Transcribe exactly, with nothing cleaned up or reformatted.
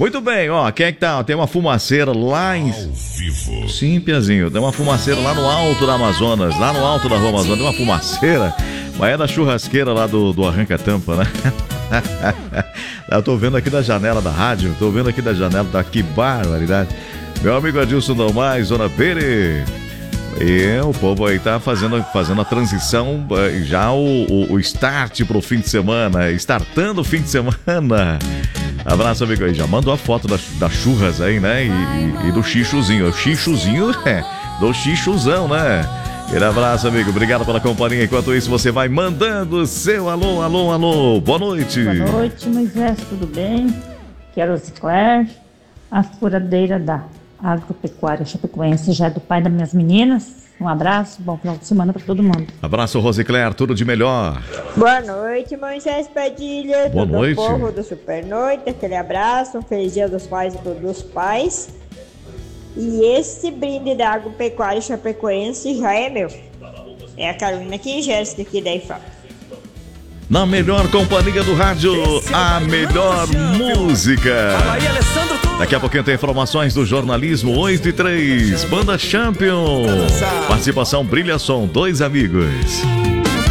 Muito bem, ó, quem é que tá? Tem uma fumaceira lá em... Ao vivo. Sim, Piazinho, tem uma fumaceira lá no alto da Amazonas, lá no alto da Rua Amazonas, tem uma fumaceira, mas é da churrasqueira lá do, do Arranca-Tampa, né? Eu tô vendo aqui da janela da rádio, tô vendo aqui da janela, tá, que barbaridade. Meu amigo Adilson Dalmais, Zona Pere. E o povo aí tá fazendo, fazendo a transição, já o, o, o start pro fim de semana, startando o fim de semana. Abraço, amigo aí. Já mandou a foto da, da churras aí, né? E, e, e do xixozinho. O xixozinho é do xixozão, né? Aquele abraço, amigo. Obrigado pela companhia. Enquanto isso, você vai mandando seu alô, alô, alô. Boa noite. Boa noite, Moisés. Tudo bem? Aqui é a Rosicler, a furadeira da Agropecuária Chapecoense, já é do pai das minhas meninas. Um abraço, bom final de semana para todo mundo. Abraço, Rosicler, tudo de melhor. Boa noite, Moisés Padilha. Boa todo noite. O povo do Super Noite, aquele abraço, um feliz dia dos pais e todos os pais. E esse brinde da Agropecuária Chapecoense já é meu. É a Carolina Kingerski aqui da I F A P. Na melhor companhia do rádio, a melhor música. Daqui a pouquinho tem informações do jornalismo oito e três, Banda Champion. Participação Brilha Som, dois amigos.